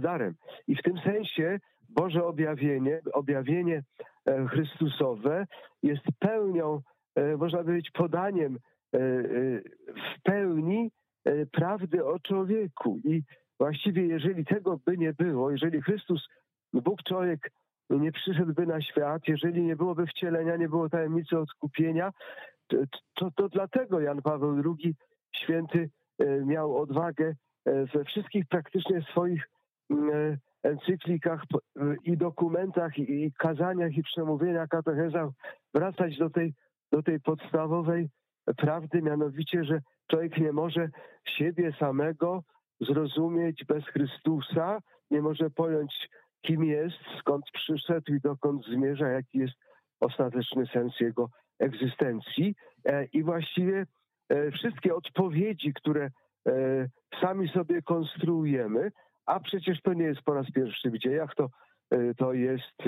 darem. I w tym sensie Boże objawienie Chrystusowe jest pełnią, można powiedzieć, podaniem w pełni prawdy o człowieku. I właściwie jeżeli tego by nie było, jeżeli Chrystus, Bóg człowiek nie przyszedłby na świat, jeżeli nie byłoby wcielenia, nie było tajemnicy odkupienia, to dlatego Jan Paweł II święty miał odwagę we wszystkich praktycznie swoich encyklikach i dokumentach, i kazaniach, i przemówieniach, katechezach wracać do tej podstawowej prawdy, mianowicie, że człowiek nie może siebie samego zrozumieć bez Chrystusa, nie może pojąć, kim jest, skąd przyszedł i dokąd zmierza, jaki jest ostateczny sens jego egzystencji. I właściwie wszystkie odpowiedzi, które sami sobie konstruujemy, a przecież to nie jest po raz pierwszy w dziejach, to jest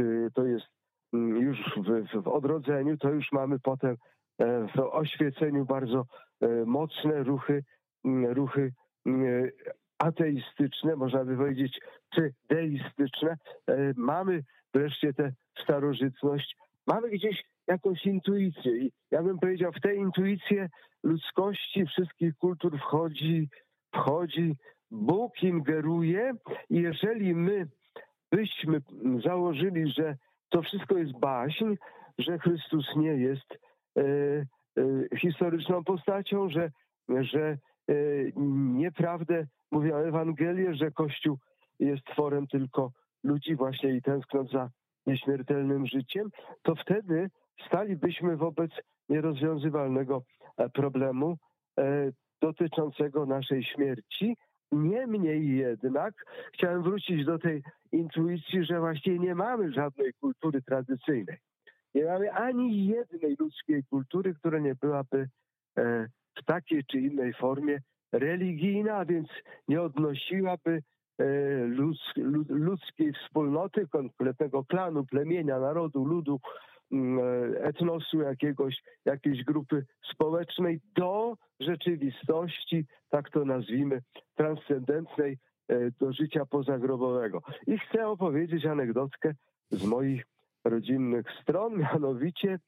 już w odrodzeniu, to już mamy potem w oświeceniu bardzo mocne ruchy ateistyczne, można by powiedzieć, czy deistyczne. Mamy wreszcie tę starożytność, mamy gdzieś jakąś intuicję. I ja bym powiedział, w tę intuicję ludzkości, wszystkich kultur wchodzi, Bóg ingeruje i jeżeli my byśmy założyli, że to wszystko jest baśń, że Chrystus nie jest historyczną postacią, że nieprawdę mówią Ewangelie, że Kościół jest tworem tylko ludzi właśnie i tęsknąc za nieśmiertelnym życiem, to wtedy stalibyśmy wobec nierozwiązywalnego problemu dotyczącego naszej śmierci. Niemniej jednak chciałem wrócić do tej intuicji, że właściwie nie mamy żadnej kultury tradycyjnej. Nie mamy ani jednej ludzkiej kultury, która nie byłaby w takiej czy innej formie religijna, a więc nie odnosiłaby ludzkiej wspólnoty, konkretnego klanu, plemienia, narodu, ludu, etnosu jakiejś grupy społecznej do rzeczywistości, tak to nazwijmy, transcendentnej, do życia pozagrobowego. I chcę opowiedzieć anegdotkę z moich rodzinnych stron, mianowicie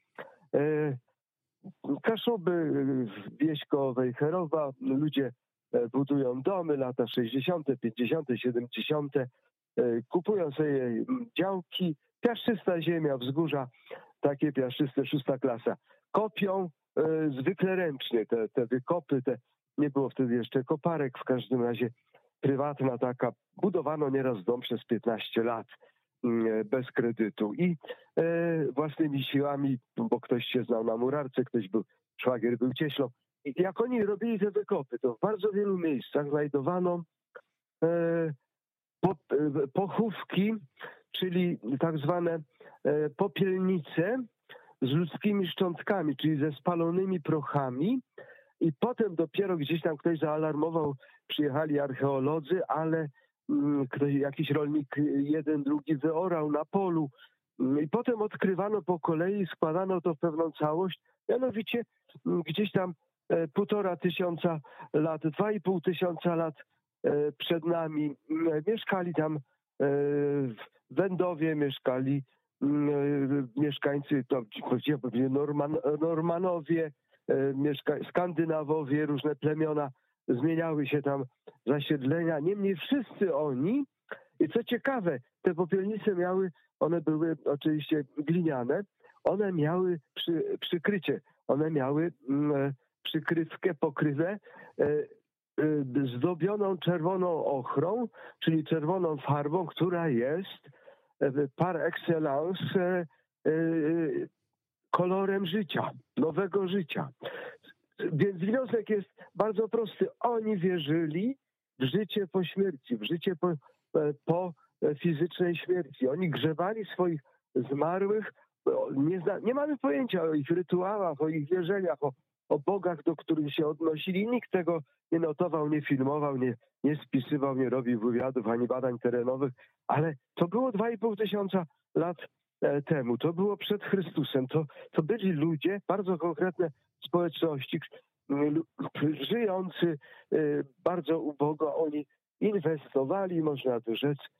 Kaszuby, wieś koło Wejherowa, ludzie budują domy, lata 60., 50., 70., kupują sobie działki, piaszczysta ziemia, wzgórza, takie piaszczyste, 6. klasa. Kopią zwykle ręcznie te wykopy, nie było wtedy jeszcze koparek, w każdym razie prywatna taka, budowano nieraz dom przez 15 lat bez kredytu i własnymi siłami, bo ktoś się znał na murarce, szwagier był cieślą. I jak oni robili te wykopy, to w bardzo wielu miejscach znajdowano pochówki, czyli tak zwane popielnice z ludzkimi szczątkami, czyli ze spalonymi prochami. I potem dopiero gdzieś tam ktoś zaalarmował, przyjechali archeolodzy, ale jakiś rolnik jeden, drugi wyorał na polu. I potem odkrywano po kolei, składano to w pewną całość. Mianowicie gdzieś tam 1500 lat, 2500 lat przed nami mieszkali tam w Wędowie, mieszkali mieszkańcy, to Normanowie, Skandynawowie, różne plemiona, zmieniały się tam zasiedlenia. Niemniej wszyscy oni, i co ciekawe, te popielnice one były oczywiście gliniane, one miały przykrycie, one miały pokrywę zdobioną czerwoną ochrą, czyli czerwoną farbą, która jest par excellence kolorem życia, nowego życia. Więc wniosek jest bardzo prosty. Oni wierzyli w życie po śmierci, w życie po fizycznej śmierci. Oni grzebali swoich zmarłych. Nie mamy pojęcia o ich rytuałach, o ich wierzeniach, o bogach, do których się odnosili. Nikt tego nie notował, nie filmował, nie spisywał, nie robił wywiadów ani badań terenowych, ale to było 2500 lat temu. To było przed Chrystusem. To byli ludzie, bardzo konkretne społeczności, żyjący bardzo ubogo. Oni inwestowali, można by rzec,